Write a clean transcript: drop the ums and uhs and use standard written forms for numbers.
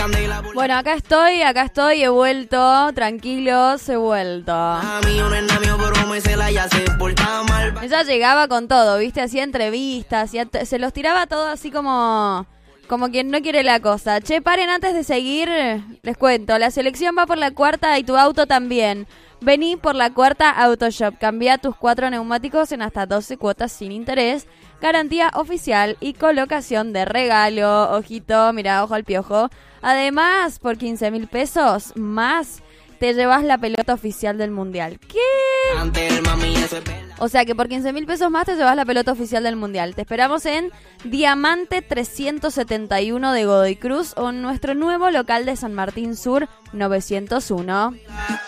Bueno, acá estoy, he vuelto, tranquilos, he vuelto. Ella llegaba con todo, ¿viste? Hacía entrevistas, se los tiraba todo así como quien no quiere la cosa. Che, paren antes de seguir, les cuento, la selección va por la cuarta y tu auto también. Vení por la cuarta Autoshop, cambia tus 4 neumáticos en hasta 12 cuotas sin interés, garantía oficial y colocación de regalo. Ojito, mira, ojo al piojo. Además, por 15.000 pesos más, te llevas la pelota oficial del Mundial. ¿Qué? O sea que por 15.000 pesos más te llevas la pelota oficial del Mundial. Te esperamos en Diamante 371 de Godoy Cruz o en nuestro nuevo local de San Martín Sur 901.